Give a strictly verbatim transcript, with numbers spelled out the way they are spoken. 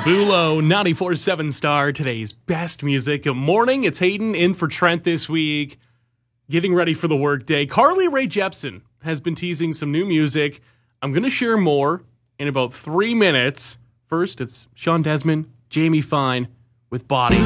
Bulo, ninety-four point seven Star, today's best music. Good morning, it's Hayden in for Trent this week. Getting ready for the workday. Carly Rae Jepsen has been teasing some new music. I'm going to share more in about three minutes. First, it's Sean Desmond, Jamie Fine with Body.